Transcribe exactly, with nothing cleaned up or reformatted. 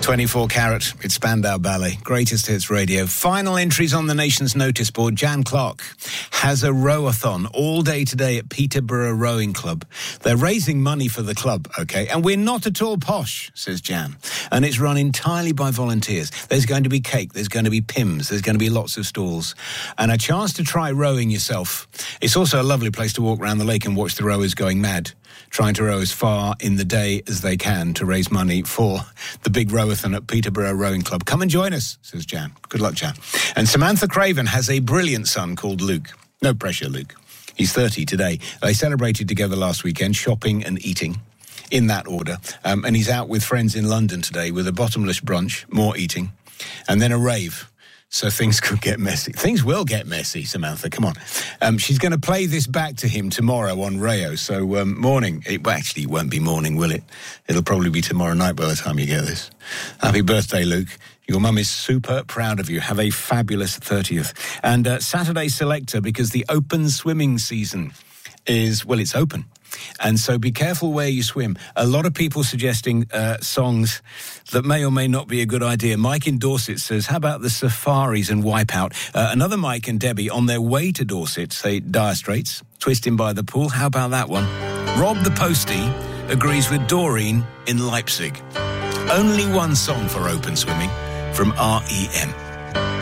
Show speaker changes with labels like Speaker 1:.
Speaker 1: twenty-four carat, it's Spandau Ballet, greatest hits radio. Final entries on the nation's notice board. Jan Clark has a rowathon all day today at Peterborough Rowing Club. They're raising money for the club, okay? And we're not at all posh, says Jan. And it's run entirely by volunteers. There's going to be cake, there's going to be Pims, there's going to be lots of stalls. And a chance to try rowing yourself. It's also a lovely place to walk around the lake and watch the rowers going mad, trying to row as far in the day as they can to raise money for the big rowathon at Peterborough Rowing Club. Come and join us, says Jan. Good luck, Jan. And Samantha Craven has a brilliant son called Luke. No pressure, Luke. He's thirty today. They celebrated together last weekend, shopping and eating, in that order. Um, and he's out with friends in London today with a bottomless brunch, more eating, and then a rave. So things could get messy. Things will get messy, Samantha. Come on. Um, she's going to play this back to him tomorrow on Rayo. So um, morning. It, well, actually, it won't be morning, will it? It'll probably be tomorrow night by the time you get this. Happy birthday, Luke. Your mum is super proud of you. Have a fabulous thirtieth. And uh, Saturday selector, because the open swimming season is, well, it's open. And so be careful where you swim. A lot of people suggesting uh, songs that may or may not be a good idea. Mike in Dorset says, how about the Safaris and Wipeout? Uh, another Mike and Debbie on their way to Dorset say Dire Straits, Twisting by the Pool. How about that one? Rob the Postie agrees with Doreen in Leipzig. Only one song for open swimming from R E M.